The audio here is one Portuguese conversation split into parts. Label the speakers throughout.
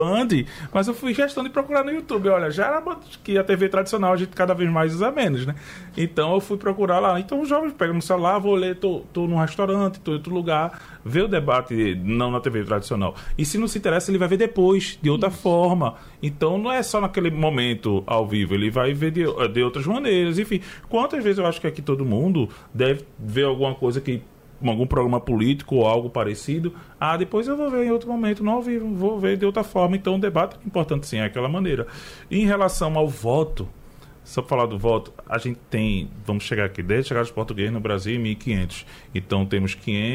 Speaker 1: Band, mas eu fui questão de procurar no YouTube. Olha, já era que a TV tradicional a gente cada vez mais usa menos, né? Então eu fui procurar lá. Então os jovens pegam no celular, vou ler, tô num restaurante, tô em outro lugar, vê o debate não na TV tradicional. E se não se interessa, ele vai ver depois, de outra forma. Então não é só naquele momento ao vivo, ele vai ver de outras maneiras. Enfim, quantas vezes eu acho que aqui todo mundo deve ver alguma coisa que algum programa político ou algo parecido, depois eu vou ver em outro momento, não ao vivo, vou ver de outra forma. Então o debate é importante sim, é aquela maneira. E em relação ao voto, só para falar do voto, a gente tem, vamos chegar aqui, desde chegar os portugueses no Brasil, 1.500. Então temos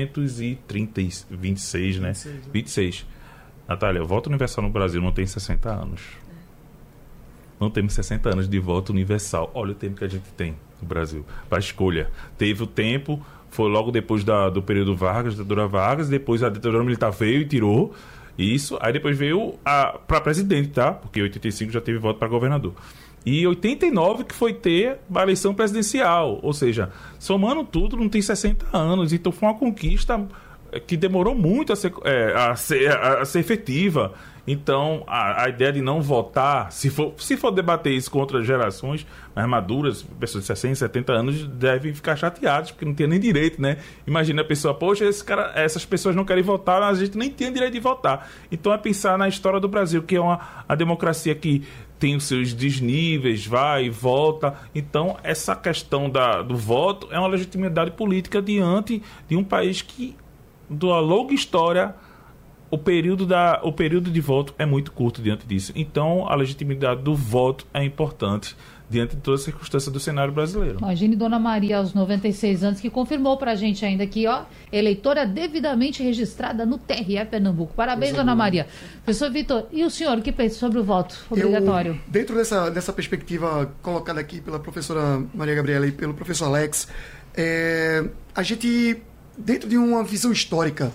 Speaker 1: 526, né? 26. Natália, o voto universal no Brasil não tem 60 anos. Não temos 60 anos de voto universal. Olha o tempo que a gente tem no Brasil para escolha. Teve o tempo, foi logo depois do período Vargas, da ditadura Vargas, depois a ditadura militar veio e tirou isso, aí depois veio para presidente, tá? Porque em 85 já teve voto para governador. E 89 que foi ter a eleição presidencial, ou seja, somando tudo não tem 60 anos, então foi uma conquista que demorou muito a ser efetiva. Então, a ideia de não votar, se for debater isso com outras gerações mais maduras, pessoas de 60, 70 anos, devem ficar chateadas, porque não tem nem direito, né? Imagina a pessoa, poxa, essas pessoas não querem votar, a gente nem tem direito de votar. Então, é pensar na história do Brasil, que é a democracia que tem os seus desníveis, vai e volta. Então, essa questão do voto é uma legitimidade política diante de um país que, da longa história, o período de voto é muito curto diante disso. Então, a legitimidade do voto é importante diante de todas as circunstâncias do cenário brasileiro.
Speaker 2: Imagine Dona Maria, aos 96 anos, que confirmou pra gente ainda aqui, eleitora devidamente registrada no TRE Pernambuco. Parabéns, Dona Maria. Professor Vitor, e o senhor, o que pensa sobre o voto obrigatório?
Speaker 3: Dentro dessa perspectiva colocada aqui pela professora Maria Gabriela e pelo professor Alex, a gente, dentro de uma visão histórica,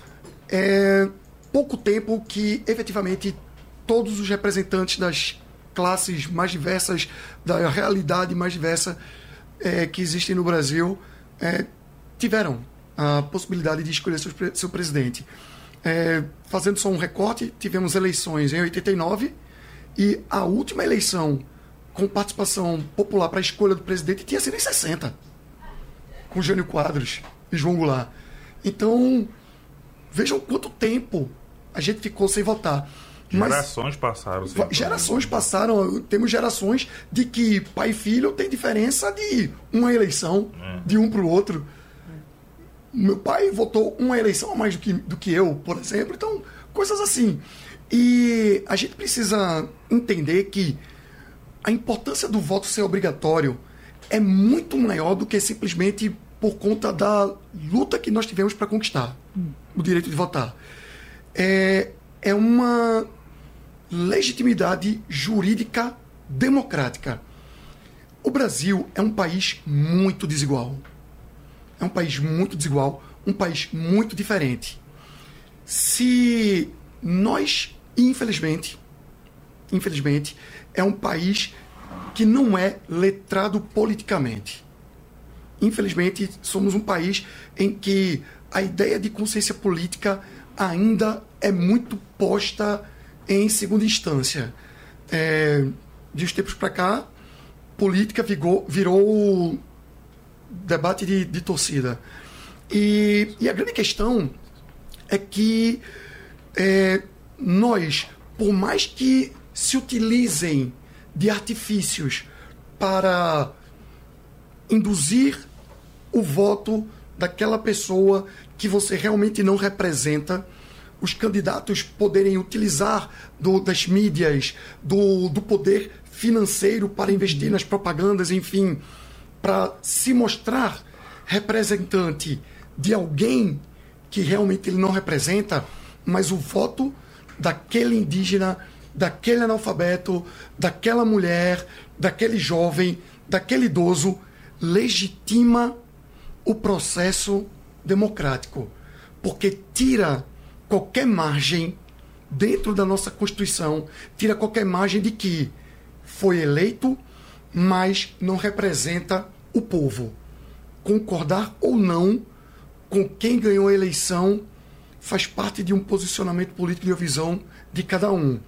Speaker 3: pouco tempo que efetivamente todos os representantes das classes mais diversas, da realidade mais diversa que existem no Brasil, tiveram a possibilidade de escolher seu presidente. Fazendo só um recorte, tivemos eleições em 89 e a última eleição com participação popular para a escolha do presidente tinha sido em 60, com Jânio Quadros e João Goulart. Então, vejam quanto tempo a gente ficou sem votar.
Speaker 1: Gerações passaram.
Speaker 3: Gerações passaram. Temos gerações de que pai e filho tem diferença de uma eleição, de um para o outro. Meu pai votou uma eleição a mais do que eu, por exemplo. Então, coisas assim. E a gente precisa entender que a importância do voto ser obrigatório é muito maior do que simplesmente por conta da luta que nós tivemos para conquistar o direito de votar. É uma legitimidade jurídica democrática. O Brasil é um país muito desigual. É um país muito desigual, um país muito diferente. Se nós, infelizmente, é um país que não é letrado politicamente. Infelizmente, somos um país em que a ideia de consciência política ainda é muito posta em segunda instância. De uns tempos para cá, política virou debate de torcida. E a grande questão é que nós, por mais que se utilizem de artifícios para induzir o voto daquela pessoa que você realmente não representa, os candidatos poderem utilizar das mídias, do poder financeiro para investir nas propagandas, enfim, para se mostrar representante de alguém que realmente ele não representa, mas o voto daquele indígena, daquele analfabeto, daquela mulher, daquele jovem, daquele idoso, legitima o processo democrático, porque tira qualquer margem dentro da nossa Constituição, tira qualquer margem de que foi eleito, mas não representa o povo. Concordar ou não com quem ganhou a eleição faz parte de um posicionamento político e de uma visão de cada um.